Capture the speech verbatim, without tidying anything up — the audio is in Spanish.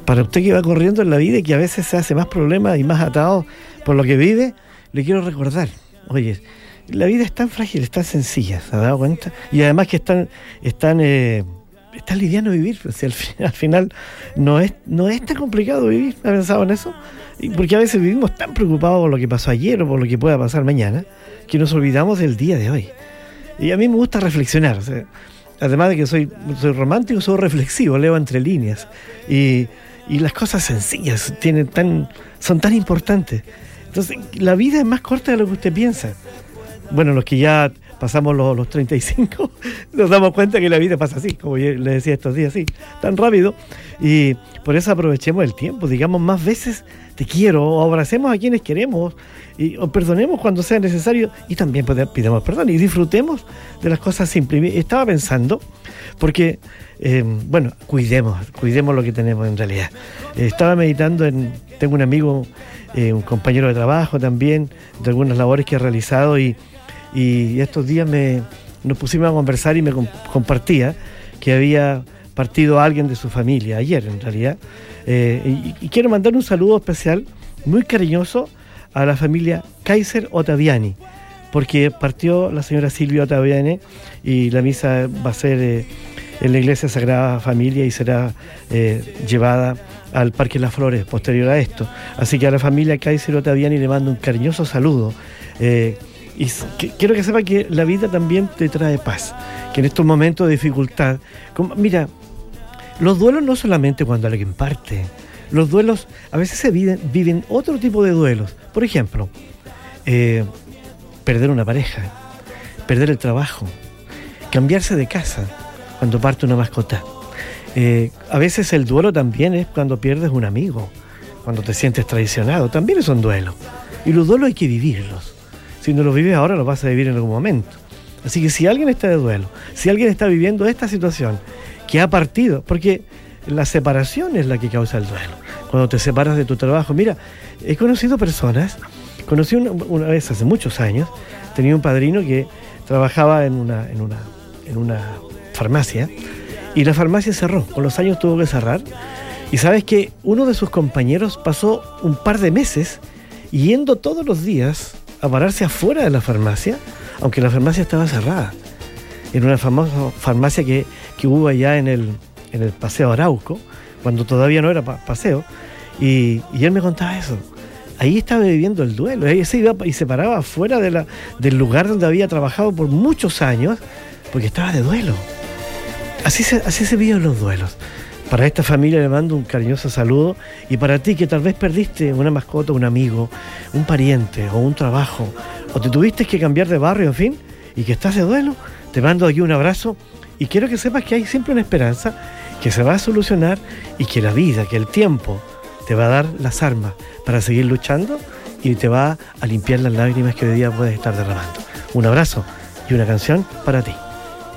Para usted que va corriendo en la vida y que a veces se hace más problemas y más atado por lo que vive, le quiero recordar, oye, la vida es tan frágil, es tan sencilla, ¿se ha dado cuenta? Y además que es tan, es tan, eh, es tan liviano vivir, o sea, al, fin, al final no es, no es tan complicado vivir. ¿Ha pensado en eso? Y porque a veces vivimos tan preocupados por lo que pasó ayer o por lo que pueda pasar mañana, que nos olvidamos del día de hoy. Y a mí me gusta reflexionar, o sea, además de que soy, soy romántico, soy reflexivo, leo entre líneas. Y, y las cosas sencillas tienen tan, son tan importantes. Entonces, la vida es más corta de lo que usted piensa. Bueno, los que ya pasamos los, los treinta y cinco, nos damos cuenta que la vida pasa así, como yo le decía estos días, así, tan rápido. Y por eso aprovechemos el tiempo, digamos más veces te quiero, o abracemos a quienes queremos, y, o perdonemos cuando sea necesario, y también pidamos perdón, y disfrutemos de las cosas simples. Estaba pensando, porque, eh, bueno, cuidemos, cuidemos lo que tenemos en realidad. Eh, estaba meditando en, tengo un amigo, eh, un compañero de trabajo también, de algunas labores que ha realizado, y Y estos días me, nos pusimos a conversar y me comp- compartía que había partido alguien de su familia, ayer en realidad. Eh, y, y quiero mandar un saludo especial, muy cariñoso, a la familia Kaiser Ottaviani, porque partió la señora Silvia Ottaviani y la misa va a ser eh, en la iglesia Sagrada Familia y será eh, llevada al Parque Las Flores posterior a esto. Así que a la familia Kaiser Ottaviani le mando un cariñoso saludo. Eh, Y que, quiero que sepa que la vida también te trae paz, que en estos momentos de dificultad, como, mira, los duelos no solamente cuando alguien parte, los duelos a veces se viven, viven otro tipo de duelos. Por ejemplo, eh, perder una pareja, perder el trabajo, cambiarse de casa cuando parte una mascota. Eh, a veces el duelo también es cuando pierdes un amigo, cuando te sientes traicionado, también es un duelo. Y los duelos hay que vivirlos. Si no los vives ahora, los vas a vivir en algún momento. Así que si alguien está de duelo, si alguien está viviendo esta situación, que ha partido, porque la separación es la que causa el duelo. Cuando te separas de tu trabajo. Mira, he conocido personas, conocí una, una vez hace muchos años, tenía un padrino que trabajaba en una, en una, en una farmacia, y la farmacia cerró, con los años tuvo que cerrar, y sabes que uno de sus compañeros pasó un par de meses yendo todos los días a pararse afuera de la farmacia, aunque la farmacia estaba cerrada. En una famosa farmacia que, que hubo allá en el, en el Paseo Arauco, cuando todavía no era pa- paseo, y, y él me contaba eso. Ahí estaba viviendo el duelo, ahí se iba y se paraba afuera de la, del lugar donde había trabajado por muchos años, porque estaba de duelo. Así se, así se viven los duelos. Para esta familia le mando un cariñoso saludo, y para ti que tal vez perdiste una mascota, un amigo, un pariente o un trabajo, o te tuviste que cambiar de barrio, en fin, y que estás de duelo, te mando aquí un abrazo, y quiero que sepas que hay siempre una esperanza, que se va a solucionar, y que la vida, que el tiempo te va a dar las armas para seguir luchando y te va a limpiar las lágrimas que hoy día puedes estar derramando. Un abrazo y una canción para ti.